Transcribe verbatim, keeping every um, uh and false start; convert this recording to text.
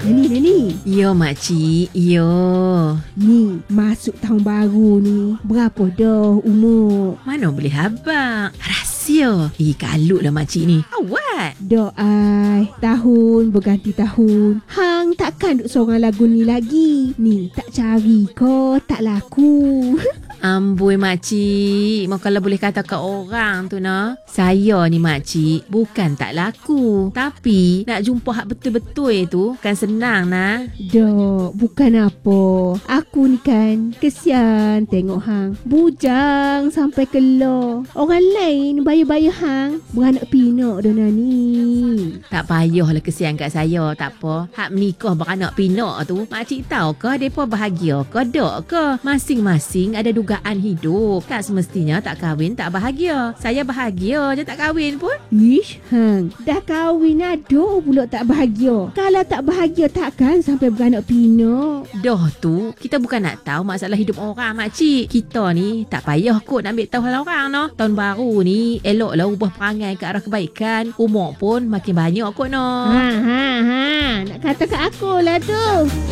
Nani, Nani. Yo makcik, yo. Ni, masuk tahun baru ni. Berapa dah umur? Mana boleh habang? Rahsia. Eh, kalut lah makcik ni. Awak. Dah ai, tahun berganti tahun. Hang takkan duk seorang lagu ni lagi. Ni, tak cari ko, tak laku. Amboi makcik, mau kalau boleh kata ke orang tu nah, saya ni makcik bukan tak laku, tapi nak jumpa hak betul-betul tu kan senang nah. Dok, bukan apa. Aku ni kan kesian tengok hang bujang sampai keluar. Orang lain bayar-bayar hang beranak pinak dah Nani. Tak payahlah kesian kat saya, tak apa. Hak menikah beranak pinak tu, makcik tahu ke depa bahagia ke dak ke? Masing-masing ada dugaan hidup. Tak semestinya tak kahwin tak bahagia. Saya bahagia je tak kahwin pun. Ish, hang dah kahwin aduh pula tak bahagia. Kalau tak bahagia takkan sampai beranak pinak. Dah tu, kita bukan nak tahu masalah hidup orang makcik. Kita ni tak payah kot nak ambil tahu hal orang no. Tahun baru ni eloklah ubah perangai ke arah kebaikan. Umur pun makin banyak kot no. Ha ha ha, nak kata kat aku lah tu.